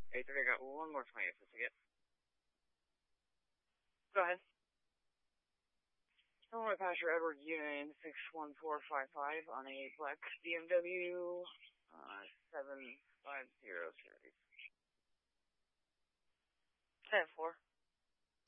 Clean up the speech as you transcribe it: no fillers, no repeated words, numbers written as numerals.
8:30, I got one more 20th ticket. Go ahead. Illinois passenger Edward Union 61455 on a black BMW 750 series. 10-4.